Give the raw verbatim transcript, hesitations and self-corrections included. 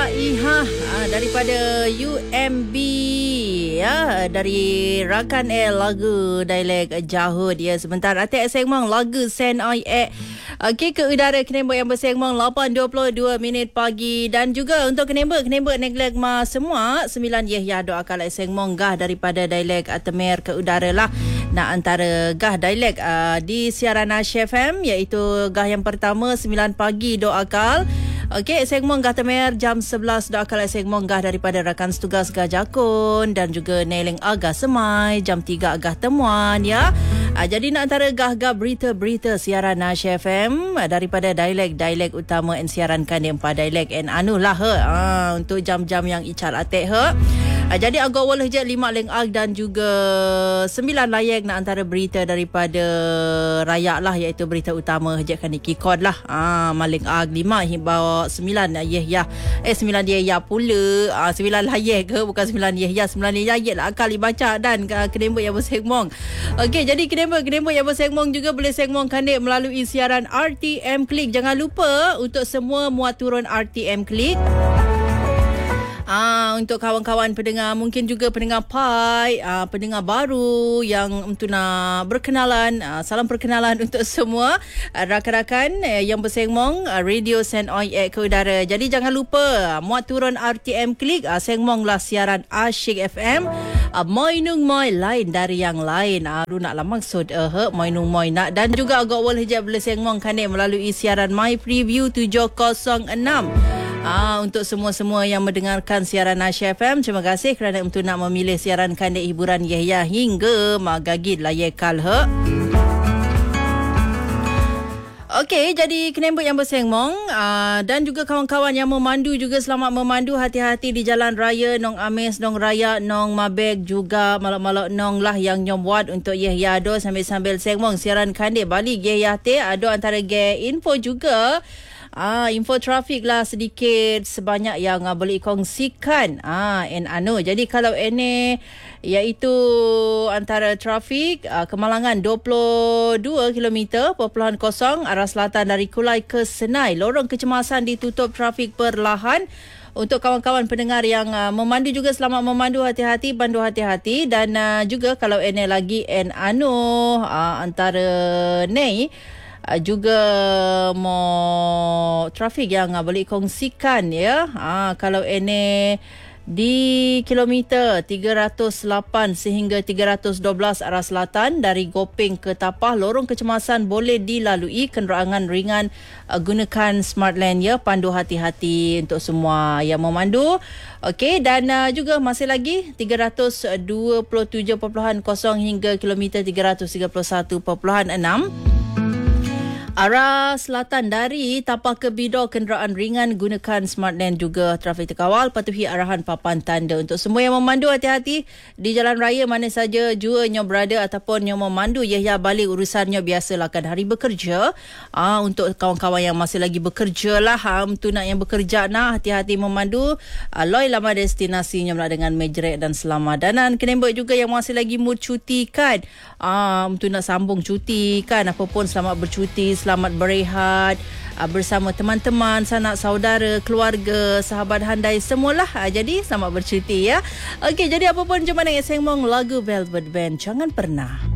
Faiha ah, daripada U M B ya, dari Rakan L lagu dialek Jahud ya. Sebentar atik sengmang lagu Sen Ai Ek. Okey, ke udara Kenembek yang bersengmang lapan dua puluh dua minit pagi. Dan juga untuk Kenembek Kenembek neglek ma semua sembilan yeh ya doa kalai sengmang gah daripada dialek Temer ke udara lah. Nah, antara gah dialek uh, di siaran Asia F M, iaitu gah yang pertama sembilan pagi doa kal. Okey, segmen Gah Temer jam sebelas doa kala segmen Gah daripada rakan setugas Gah Jakun dan juga Neling Agah Semai jam tiga Gah Temuan ya. Ah, jadi nak antara gah-gah berita-berita siaran Asia F M daripada dialek-dialek utama en siaran kan empat dialek en anu lah he. Ah, untuk jam-jam yang ical atek he. Ah, jadi agak waleh je lima leng ag dan juga sembilan layak nak antara berita daripada rakyat lah, iaitu berita utama je kan ikikod lah. Ah, maling ag lima himbau sembilan yeh ya. Eh sembilan yeh ya pula. Ah, sembilan layak ke bukan sembilan yeh ya. Sembilan yeh ya lah akal dibaca dan Kenembek yang bersegmong. Okey, jadi Kenembek Kenembek yang bersegmong juga boleh segmong kandik melalui siaran R T M Klik. Jangan lupa untuk semua muat turun R T M Klik. Ah, untuk kawan-kawan pendengar, mungkin juga pendengar Pai, ah, pendengar baru yang untuk nak berkenalan, ah, salam perkenalan untuk semua ah, rakan-rakan eh, yang bersengmong ah, Radio Sen Ai Ek ke udara. Jadi jangan lupa ah, muat turun R T M Klik, ah, sengmonglah siaran Asyik F M. Ah, moi nung moi lain dari yang lain. Ah, ru nak lah maksud eh uh, moi nung moi nak, dan juga agak boleh je boleh sengmong kan melalui siaran My Preview tujuh kosong enam. Ah, untuk semua-semua yang mendengarkan siaran Asia F M, terima kasih kerana untuk nak memilih siaran kandik hiburan Yahya hingga magagid layekal he. Okey, jadi Kenembek yang bersengmong uh, dan juga kawan-kawan yang memandu juga selamat memandu, hati-hati di jalan raya nong Ames, nong Raya, nong Mabek juga malak-malak nong lah yang nyom buat untuk Yahya ado sambil-sambil sengmong siaran kandik balik Yahya te ado antara ge info juga. Ah, info trafik lah sedikit sebanyak yang uh, boleh kongsikan. Ah, en anu. Jadi kalau ini iaitu antara trafik uh, kemalangan dua puluh dua kilometer perpuluhan kosong arah selatan dari Kulai ke Senai. Lorong kecemasan ditutup trafik perlahan. Untuk kawan-kawan pendengar yang uh, memandu juga selamat memandu, hati-hati, pandu hati-hati. Dan uh, juga kalau ini lagi en anu uh, antara ni Uh, juga mau trafik yang uh, boleh kongsikan ya. Uh, kalau ini di kilometer tiga ratus lapan sehingga tiga ratus dua belas arah selatan dari Gopeng ke Tapah, lorong kecemasan boleh dilalui kenderaan ringan. Uh, gunakan smart lane ya, pandu hati-hati untuk semua yang memandu. Okey, dan uh, juga masih lagi tiga ratus dua puluh tujuh perpuluhan kosong hingga kilometer tiga ratus tiga puluh satu perpuluhan enam. Arah selatan dari Tapah ke Bidor, kenderaan ringan gunakan smart lane juga, trafik terkawal, patuhi arahan papan tanda. Untuk semua yang memandu, hati-hati di jalan raya mana saja jua nyo berada ataupun nyo memandu Yahya balik urusannya biasalah kan hari bekerja. Ah, untuk kawan-kawan yang masih lagi bekerja lah, ha, untuk nak yang bekerja nah hati-hati memandu. Ah, loi lama destinasinya lah dengan mejrek dan selamat. Dan Kenembek juga yang masih lagi mood cuti kan. Ah, untuk nak sambung cuti kan, apapun selamat bercuti, selamat berehat uh, bersama teman-teman, sanak saudara, keluarga, sahabat handai semualah. Uh, jadi selamat bercuti ya. Okey, jadi apa pun cuma nak sengmong lagu Velvet Band, jangan pernah.